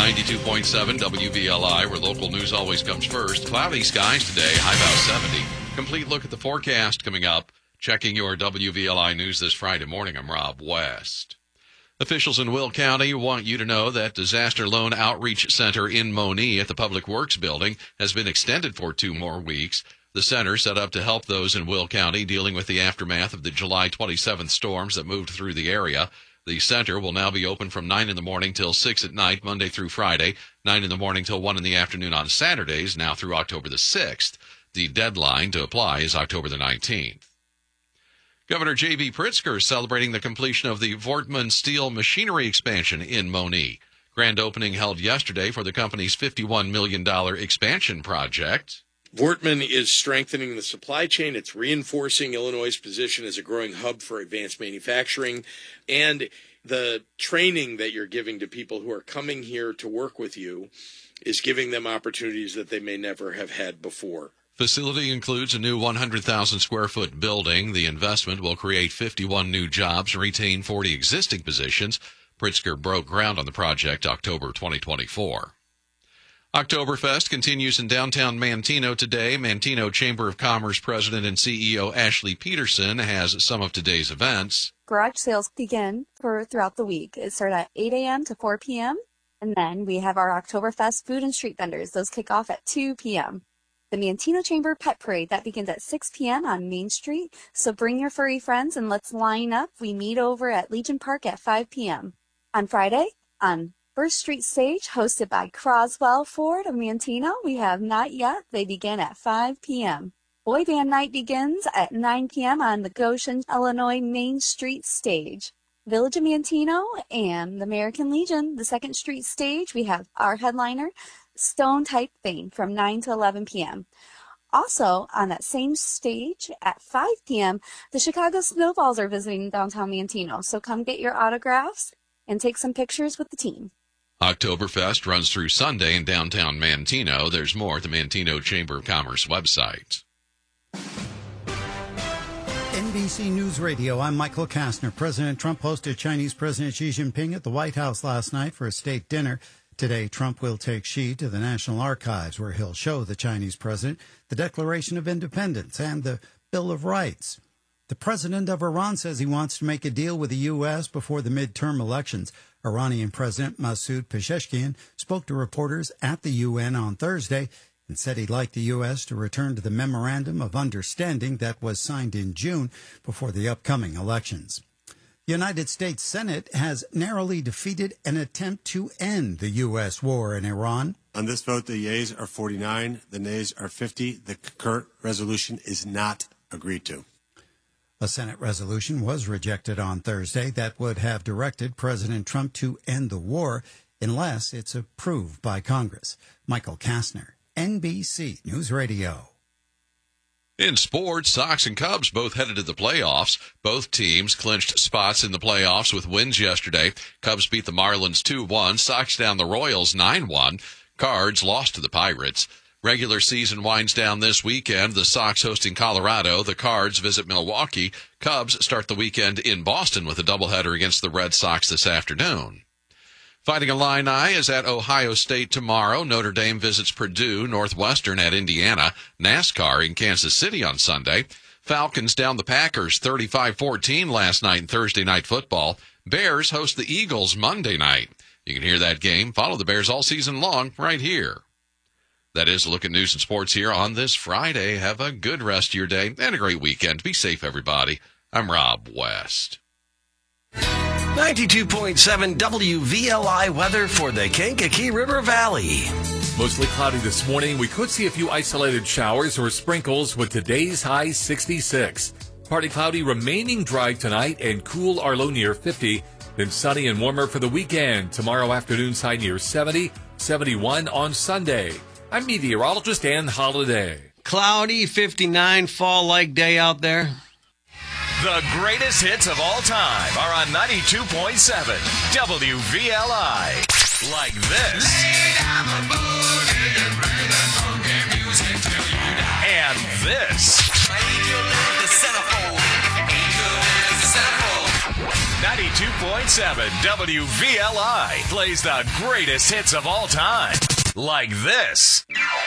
92.7 WVLI, where local news always comes first. Cloudy skies today, high about 70. Complete look at the forecast coming up. Checking your WVLI news this Friday morning, I'm Rob West. Officials in Will County want you to know that Disaster Loan Outreach Center in Monee at the Public Works Building has been extended for 2 more weeks. The center set up to help those in Will County dealing with the aftermath of the July 27th storms that moved through the area. The center will now be open from 9 in the morning till 6 at night, Monday through Friday, 9 in the morning till 1 in the afternoon on Saturdays, now through October the 6th. The deadline to apply is October the 19th. Governor J.B. Pritzker is celebrating the completion of the Voortman Steel machinery expansion in Monee. Grand opening held yesterday for the company's $51 million expansion project. Voortman is strengthening the supply chain. It's reinforcing Illinois' position as a growing hub for advanced manufacturing. And the training that you're giving to people who are coming here to work with you is giving them opportunities that they may never have had before. Facility includes a new 100,000 square foot building. The investment will create 51 new jobs and retain 40 existing positions. Pritzker broke ground on the project October 2024. Oktoberfest continues in downtown Manteno today. Manteno Chamber of Commerce President and CEO Ashley Peterson has some of today's events. Garage sales begin throughout the week. It starts at 8 a.m. to 4 p.m. And then we have our Oktoberfest food and street vendors. Those kick off at 2 p.m. The Manteno Chamber Pet Parade, that begins at 6 p.m. on Main Street. So bring your furry friends and let's line up. We meet over at Legion Park at 5 p.m. On Friday, on First Street Stage, hosted by Croswell Ford of Manteno, we have Not Yet. They begin at 5 p.m. Boy Band Night begins at 9 p.m. on the Goshen, Illinois Main Street Stage. Village of Manteno and the American Legion, the 2nd Street Stage, we have our headliner, Stone Type Thing, from 9 to 11 p.m. Also, on that same stage at 5 p.m., the Chicago Snowballs are visiting downtown Manteno. So come get your autographs and take some pictures with the team. Oktoberfest runs through Sunday in downtown Manteno. There's more at the Manteno Chamber of Commerce website. NBC News Radio, I'm Michael Kastner. President Trump hosted Chinese President Xi Jinping at the White House last night for a state dinner. Today, Trump will take Xi to the National Archives, where he'll show the Chinese president the Declaration of Independence and the Bill of Rights. The president of Iran says he wants to make a deal with the U.S. before the midterm elections. Iranian President Masoud Pezeshkian spoke to reporters at the UN on Thursday and said he'd like the U.S. to return to the Memorandum of Understanding that was signed in June before the upcoming elections. The United States Senate has narrowly defeated an attempt to end the U.S. war in Iran. On this vote, the yeas are 49, the nays are 50. The concurrent resolution is not agreed to. A Senate resolution was rejected on Thursday that would have directed President Trump to end the war unless it's approved by Congress. Michael Kastner, NBC News Radio. In sports, Sox and Cubs both headed to the playoffs. Both teams clinched spots in the playoffs with wins yesterday. Cubs beat the Marlins 2-1. Sox down the Royals 9-1. Cards lost to the Pirates. Regular season winds down this weekend. The Sox hosting Colorado. The Cards visit Milwaukee. Cubs start the weekend in Boston with a doubleheader against the Red Sox this afternoon. Fighting Illini is at Ohio State tomorrow. Notre Dame visits Purdue, Northwestern at Indiana, NASCAR in Kansas City on Sunday. Falcons down the Packers 35-14 last night in Thursday Night Football. Bears host the Eagles Monday night. You can hear that game. Follow the Bears all season long right here. That is a look at news and sports here on this Friday. Have a good rest of your day and a great weekend. Be safe, everybody. I'm Rob West. 92.7 WVLI weather for the Kankakee River Valley. Mostly cloudy this morning. We could see a few isolated showers or sprinkles with today's high 66. Partly cloudy, remaining dry tonight and cool or low near 50. Then sunny and warmer for the weekend. Tomorrow afternoon's high near 70, 71 on Sunday. I'm meteorologist Ann Holiday. Cloudy, 59, fall-like day out there. The greatest hits of all time are on 92.7 WVLI. Like this. And this. 92.7 WVLI plays the greatest hits of all time. Like this.